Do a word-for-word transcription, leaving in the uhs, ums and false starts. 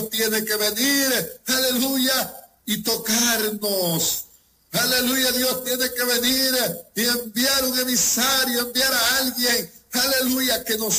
tiene que venir, aleluya, y tocarnos. Aleluya, Dios tiene que venir y enviar un emisario, enviar a alguien, aleluya, que nos